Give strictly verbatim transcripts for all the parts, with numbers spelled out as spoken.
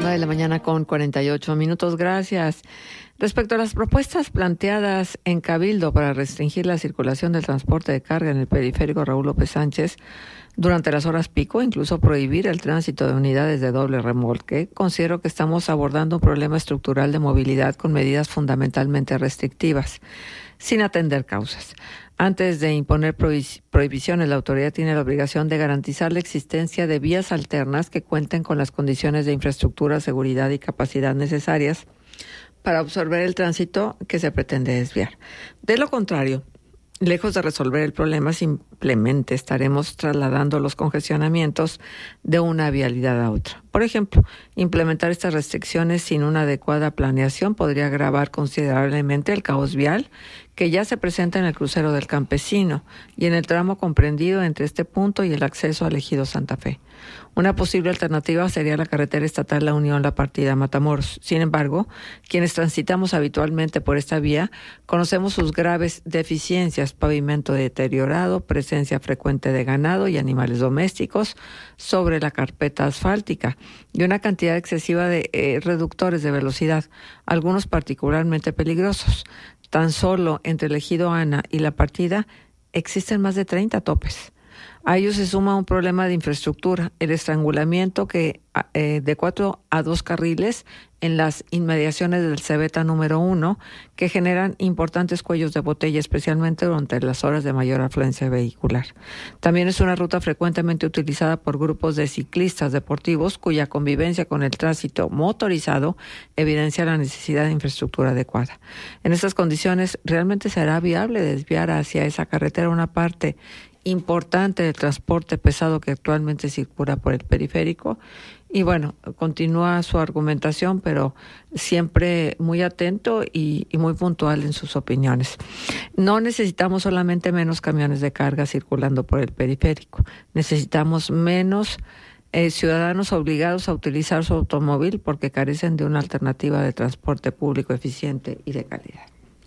nueve de la mañana con cuarenta y ocho minutos. Gracias. Respecto a las propuestas planteadas en Cabildo para restringir la circulación del transporte de carga en el periférico Raúl López Sánchez durante las horas pico, incluso prohibir el tránsito de unidades de doble remolque, considero que estamos abordando un problema estructural de movilidad con medidas fundamentalmente restrictivas, sin atender causas. Antes de imponer prohibiciones, la autoridad tiene la obligación de garantizar la existencia de vías alternas que cuenten con las condiciones de infraestructura, seguridad y capacidad necesarias para absorber el tránsito que se pretende desviar. De lo contrario, lejos de resolver el problema, simplemente estaremos trasladando los congestionamientos de una vialidad a otra. Por ejemplo, implementar estas restricciones sin una adecuada planeación podría agravar considerablemente el caos vial que ya se presenta en el crucero del Campesino y en el tramo comprendido entre este punto y el acceso al ejido Santa Fe. Una posible alternativa sería la carretera estatal La Unión, La Partida, Matamoros. Sin embargo, quienes transitamos habitualmente por esta vía conocemos sus graves deficiencias: pavimento deteriorado, presencia frecuente de ganado y animales domésticos sobre la carpeta asfáltica y una cantidad excesiva de eh, reductores de velocidad, algunos particularmente peligrosos. Tan solo entre el ejido Ana y La Partida existen más de treinta topes. A ello se suma un problema de infraestructura, el estrangulamiento que eh, de cuatro a dos carriles en las inmediaciones del Cebeta número uno, que generan importantes cuellos de botella, especialmente durante las horas de mayor afluencia vehicular. También es una ruta frecuentemente utilizada por grupos de ciclistas deportivos cuya convivencia con el tránsito motorizado evidencia la necesidad de infraestructura adecuada. En estas condiciones, ¿realmente será viable desviar hacia esa carretera una parte importante del transporte pesado que actualmente circula por el periférico? Y bueno, continúa su argumentación, pero siempre muy atento y, y muy puntual en sus opiniones. No necesitamos solamente menos camiones de carga circulando por el periférico, necesitamos menos eh, ciudadanos obligados a utilizar su automóvil porque carecen de una alternativa de transporte público eficiente y de calidad.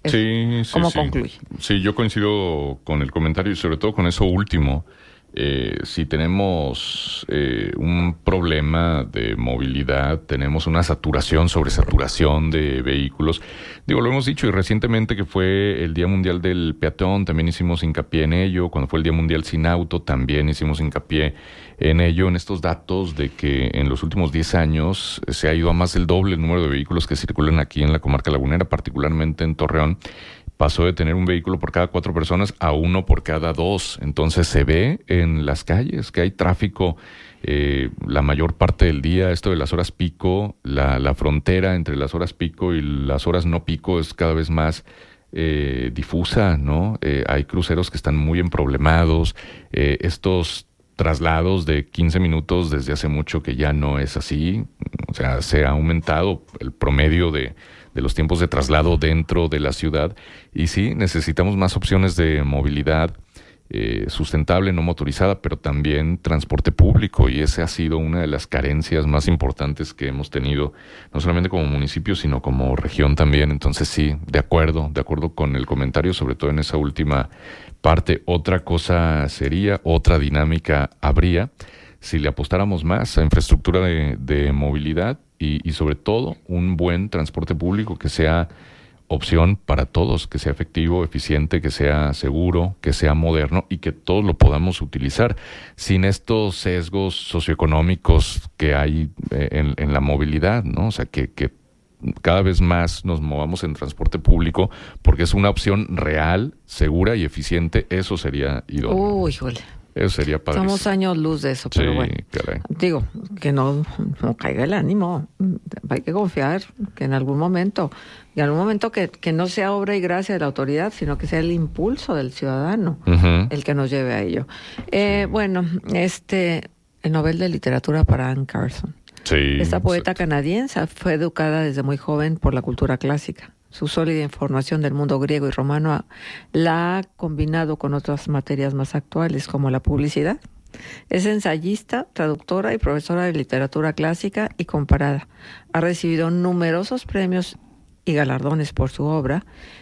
Sí, sí, ¿Cómo sí. concluye? Sí, yo coincido con el comentario y sobre todo con eso último. Eh, si tenemos eh, un problema de movilidad, tenemos una saturación sobre saturación de vehículos. Digo, lo hemos dicho, y recientemente que fue el Día Mundial del Peatón, también hicimos hincapié en ello. Cuando fue el Día Mundial Sin Auto, también hicimos hincapié en ello, en estos datos de que en los últimos diez años se ha ido a más del doble el número de vehículos que circulan aquí en la comarca lagunera, particularmente en Torreón. Pasó de tener un vehículo por cada cuatro personas a uno por cada dos. Entonces se ve en las calles que hay tráfico eh, la mayor parte del día. Esto de las horas pico, la, la frontera entre las horas pico y las horas no pico es cada vez más eh, difusa, ¿no? Eh, hay cruceros que están muy emproblemados. Eh, estos traslados de quince minutos desde hace mucho que ya no es así. O sea, se ha aumentado el promedio de de los tiempos de traslado dentro de la ciudad, y sí, necesitamos más opciones de movilidad eh, sustentable, no motorizada, pero también transporte público, y esa ha sido una de las carencias más importantes que hemos tenido, no solamente como municipio, sino como región también. Entonces sí, de acuerdo, de acuerdo con el comentario, sobre todo en esa última parte. Otra cosa sería, otra dinámica habría, si le apostáramos más a infraestructura de, de movilidad y, y sobre todo un buen transporte público que sea opción para todos, que sea efectivo, eficiente, que sea seguro, que sea moderno y que todos lo podamos utilizar sin estos sesgos socioeconómicos que hay en, en la movilidad, ¿no? O sea, que, que cada vez más nos movamos en transporte público porque es una opción real, segura y eficiente. Eso sería idóneo. Uy, híjole. Eso sería padre. Somos años luz de eso, pero sí, bueno. Caray. Digo, que no, no caiga el ánimo. Hay que confiar que en algún momento, y en algún momento que, que no sea obra y gracia de la autoridad, sino que sea el impulso del ciudadano uh-huh. el que nos lleve a ello. Eh, sí. Bueno, este, el Nobel de Literatura para Anne Carson. Sí, Esta poeta exacto. canadiense fue educada desde muy joven por la cultura clásica. Su sólida información del mundo griego y romano la ha combinado con otras materias más actuales, como la publicidad. Es ensayista, traductora y profesora de literatura clásica y comparada. Ha recibido numerosos premios y galardones por su obra.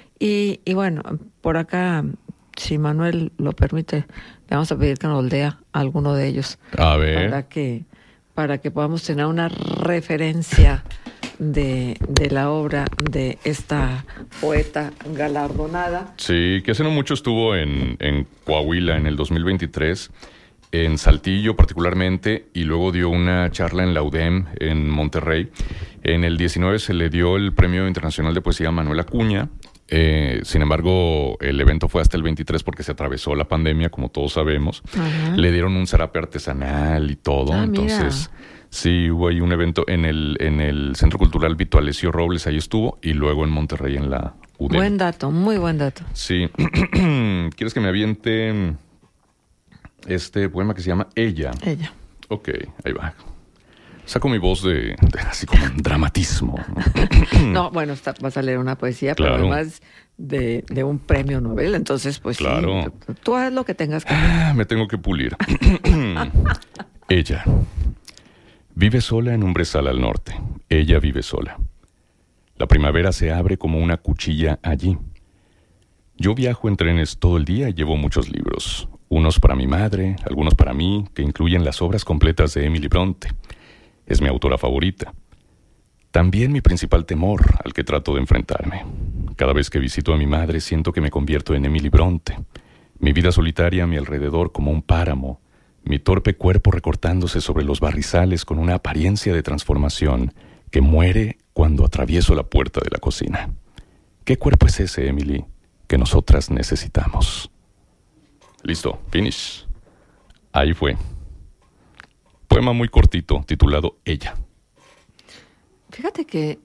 Y, y bueno, por acá, si Manuel lo permite, le vamos a pedir que nos lea alguno de ellos. A ver. Para que para que podamos tener una referencia de, de la obra de esta poeta galardonada. Sí, que hace no mucho estuvo en, en Coahuila en el dos mil veintitrés, en Saltillo particularmente, y luego dio una charla en la U D E M en Monterrey. En el diecinueve se le dio el Premio Internacional de Poesía a Manuel Acuña. Eh, sin embargo, el evento fue hasta el veintitrés porque se atravesó la pandemia, como todos sabemos. Ajá. Le dieron un zarape artesanal y todo. Ah, entonces, mira. Sí, hubo ahí un evento en el, en el Centro Cultural Vito Alessio Robles, ahí estuvo, y luego en Monterrey en la U D E M. Buen dato, muy buen dato. Sí. ¿Quieres que me aviente este poema que se llama Ella? Ella. Ok, ahí va. Saco mi voz de, de así como un dramatismo. No, bueno, está, vas a leer una poesía, claro. Pero además de, de un premio Nobel, entonces pues claro. Sí, tú haz lo que tengas que hacer. Ah, me tengo que pulir. Ella vive sola en un brezal al norte. Ella vive sola. La primavera se abre como una cuchilla allí. Yo viajo en trenes todo el día y llevo muchos libros. Unos para mi madre, algunos para mí, que incluyen las obras completas de Emily Bronte. Es mi autora favorita. También mi principal temor al que trato de enfrentarme. Cada vez que visito a mi madre siento que me convierto en Emily Bronte. Mi vida solitaria a mi alrededor como un páramo. Mi torpe cuerpo recortándose sobre los barrizales con una apariencia de transformación que muere cuando atravieso la puerta de la cocina. ¿Qué cuerpo es ese, Emily, que nosotras necesitamos? Listo, finish. Ahí fue. Poema muy cortito, titulado Ella. Fíjate que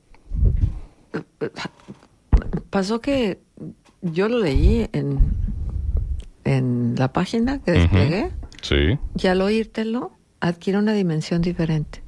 pasó que yo lo leí en, en la página que desplegué. Uh-huh. Sí. Y al oírtelo, adquiere una dimensión diferente.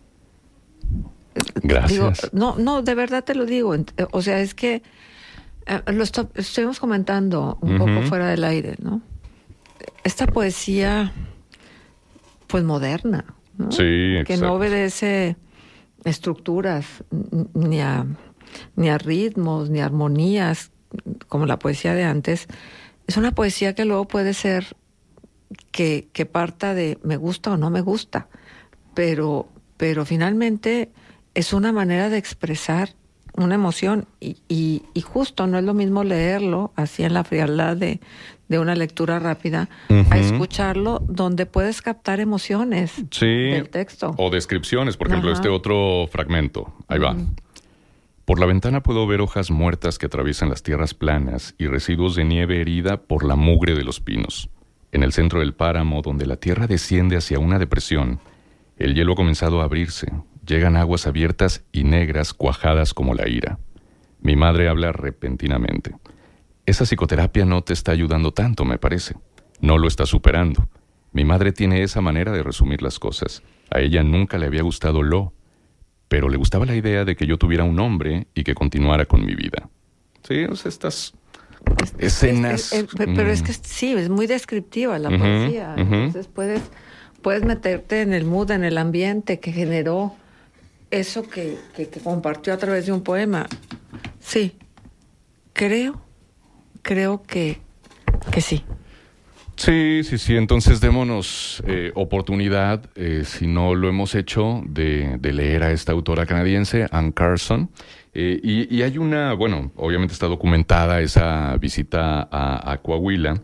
Gracias. Digo, no, no, de verdad te lo digo. O sea, es que eh, lo estoy, estuvimos comentando un uh-huh. poco fuera del aire, ¿no? Esta poesía, pues moderna, ¿no? Sí, exacto. Que no obedece estructuras, ni a, ni a ritmos, ni a armonías, como la poesía de antes. Es una poesía que luego puede ser que, que parta de me gusta o no me gusta, pero, pero finalmente es una manera de expresar una emoción y, y, y justo no es lo mismo leerlo así en la frialdad de, de una lectura rápida uh-huh. a escucharlo donde puedes captar emociones sí, del texto. O descripciones, por ejemplo, Ajá. este otro fragmento. Ahí va. Uh-huh. Por la ventana puedo ver hojas muertas que atraviesan las tierras planas y residuos de nieve herida por la mugre de los pinos. En el centro del páramo, donde la tierra desciende hacia una depresión, el hielo ha comenzado a abrirse. Llegan aguas abiertas y negras cuajadas como la ira. Mi madre habla repentinamente. Esa psicoterapia no te está ayudando tanto, me parece. No lo está superando. Mi madre tiene esa manera de resumir las cosas. A ella nunca le había gustado lo, pero le gustaba la idea de que yo tuviera un nombre y que continuara con mi vida. Sí, o sea, estas escenas... Es, es, es, pero mm. es que sí, es muy descriptiva la uh-huh, poesía. Uh-huh. Entonces puedes, puedes meterte en el mood, en el ambiente que generó eso que, que, que compartió a través de un poema. Sí, creo, creo que, que sí. Sí, sí, sí. Entonces démonos eh, oportunidad, eh, si no lo hemos hecho, de, de leer a esta autora canadiense, Anne Carson. Eh, y, y hay una, bueno, obviamente está documentada esa visita a, a Coahuila.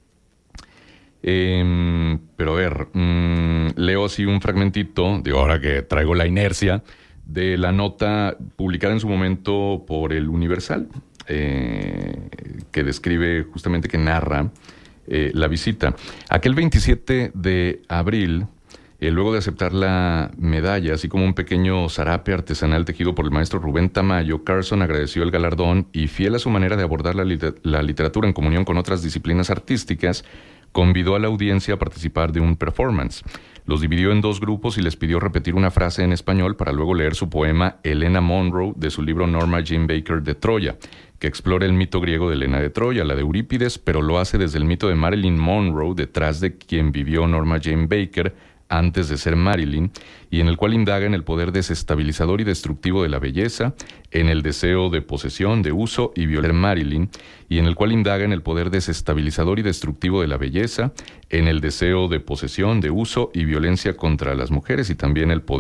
Eh, pero a ver, mmm, leo así un fragmentito, digo, ahora que traigo la inercia, de la nota publicada en su momento por El Universal, eh, que describe justamente, que narra eh, la visita. Aquel veintisiete de abril, eh, luego de aceptar la medalla, así como un pequeño zarape artesanal tejido por el maestro Rubén Tamayo, Carson agradeció el galardón y, fiel a su manera de abordar la, liter- la literatura en comunión con otras disciplinas artísticas, convidó a la audiencia a participar de un performance. Los dividió en dos grupos y les pidió repetir una frase en español para luego leer su poema Helena Monroe de su libro Norma Jean Baker de Troya, que explora el mito griego de Helena de Troya, la de Eurípides, pero lo hace desde el mito de Marilyn Monroe, detrás de quien vivió Norma Jean Baker antes de ser Marilyn, y en el cual indaga en el poder desestabilizador y destructivo de la belleza, en el deseo de posesión, de uso y violencia Marilyn, y en el cual indaga en el poder desestabilizador y destructivo de la belleza, en el deseo de posesión, de uso y violencia contra las mujeres, y también el poder